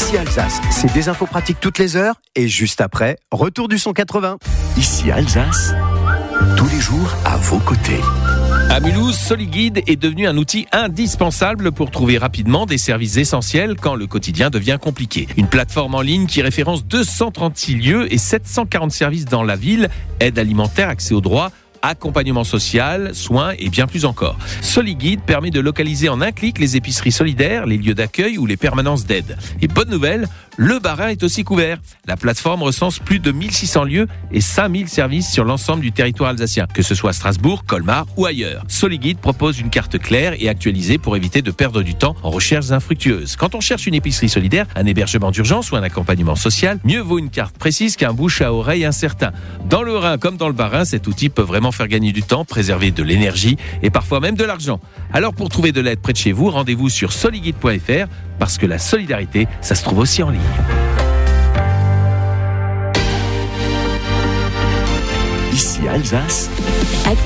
Ici Alsace, c'est des infos pratiques toutes les heures et juste après, retour du son 80. Ici Alsace, tous les jours à vos côtés. À Mulhouse, SoliGuide est devenu un outil indispensable pour trouver rapidement des services essentiels quand le quotidien devient compliqué. Une plateforme en ligne qui référence 236 lieux et 740 services dans la ville, aide alimentaire, accès aux droits, accompagnement social, soins et bien plus encore. SoliGuide permet de localiser en un clic les épiceries solidaires, les lieux d'accueil ou les permanences d'aide. Et bonne nouvelle, le Bas-Rhin est aussi couvert. La plateforme recense plus de 1600 lieux et 5000 services sur l'ensemble du territoire alsacien, que ce soit Strasbourg, Colmar ou ailleurs. SoliGuide propose une carte claire et actualisée pour éviter de perdre du temps en recherches infructueuses. Quand on cherche une épicerie solidaire, un hébergement d'urgence ou un accompagnement social, mieux vaut une carte précise qu'un bouche à oreille incertain. Dans le Rhin comme dans le Bas-Rhin, cet outil peut vraiment faire gagner du temps, préserver de l'énergie et parfois même de l'argent. Alors pour trouver de l'aide près de chez vous, rendez-vous sur soliguide.fr parce que la solidarité, ça se trouve aussi en ligne. Ici Alsace.